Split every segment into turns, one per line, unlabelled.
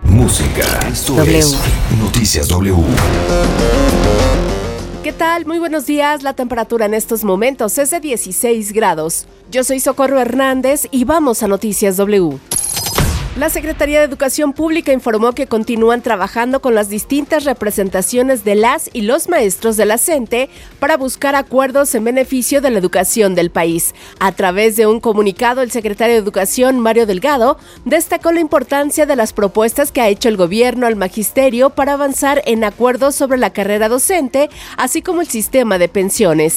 Música. Esto
W.
es Noticias W.
¿Qué tal? Muy buenos días. La temperatura en estos momentos es de 16 grados. Yo soy Socorro Hernández y vamos a Noticias W. La Secretaría de Educación Pública informó que continúan trabajando con las distintas representaciones de las y los maestros de la CENTE para buscar acuerdos en beneficio de la educación del país. A través de un comunicado, el secretario de Educación, Mario Delgado, destacó la importancia de las propuestas que ha hecho el gobierno al magisterio para avanzar en acuerdos sobre la carrera docente, así como el sistema de pensiones.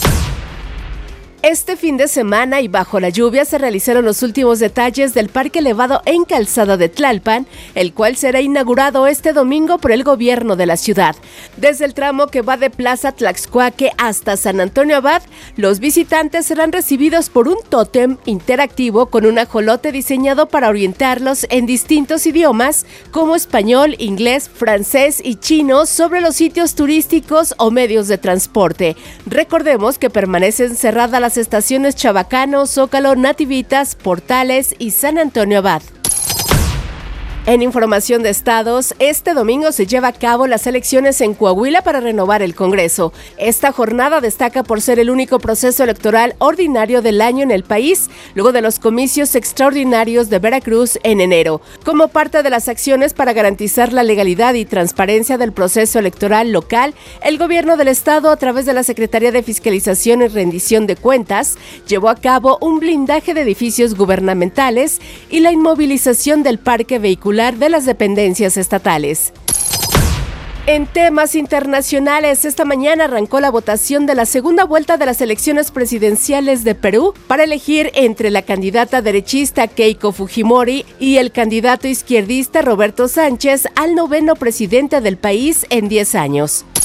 Este fin de semana y bajo la lluvia se realizaron los últimos detalles del Parque Elevado en Calzada de Tlalpan, el cual será inaugurado este domingo por el gobierno de la ciudad. Desde el tramo que va de Plaza Tlaxcuaque hasta San Antonio Abad, los visitantes serán recibidos por un tótem interactivo con un ajolote diseñado para orientarlos en distintos idiomas como español, inglés, francés y chino sobre los sitios turísticos o medios de transporte. Recordemos que permanecen cerradas las estaciones Chabacano, Zócalo, Nativitas, Portales y San Antonio Abad. En información de estados, este domingo se lleva a cabo las elecciones en Coahuila para renovar el Congreso. Esta jornada destaca por ser el único proceso electoral ordinario del año en el país, luego de los comicios extraordinarios de Veracruz en enero. Como parte de las acciones para garantizar la legalidad y transparencia del proceso electoral local, el gobierno del estado, a través de la Secretaría de Fiscalización y Rendición de Cuentas, llevó a cabo un blindaje de edificios gubernamentales y la inmovilización del parque vehicular de las dependencias estatales. En temas internacionales, esta mañana arrancó la votación de la segunda vuelta de las elecciones presidenciales de Perú para elegir entre la candidata derechista Keiko Fujimori y el candidato izquierdista Roberto Sánchez al noveno presidente del país en 10 años.